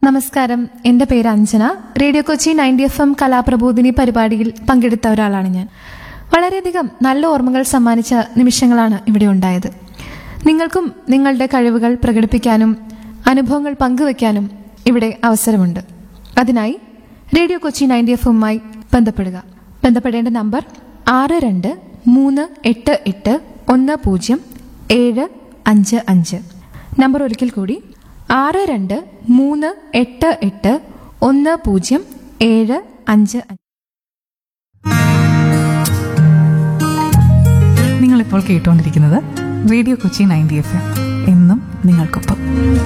നമസ്കാരം, എന്റെ പേര് അഞ്ജന. റേഡിയോ കൊച്ചി 90 FM കലാപ്രബോധിനി പരിപാടിയിൽ പങ്കെടുത്ത ഒരാളാണ് ഞാൻ. വളരെയധികം നല്ല ഓർമ്മകൾ സമ്മാനിച്ച നിമിഷങ്ങളാണ് ഇവിടെ ഉണ്ടായത്. നിങ്ങൾക്കും നിങ്ങളുടെ കഴിവുകൾ പ്രകടിപ്പിക്കാനും അനുഭവങ്ങൾ പങ്കുവെക്കാനും ഇവിടെ അവസരമുണ്ട്. അതിനായി റേഡിയോ കൊച്ചി 90 FM ബന്ധപ്പെടേണ്ട നമ്പർ 6238810755. നമ്പർ ഒരിക്കൽ കൂടി 6238810755. നിങ്ങളിപ്പോൾ കേട്ടുകൊണ്ടിരിക്കുന്നത് റേഡിയോ കൊച്ചി 90 FM, എന്നും നിങ്ങൾക്കൊപ്പം.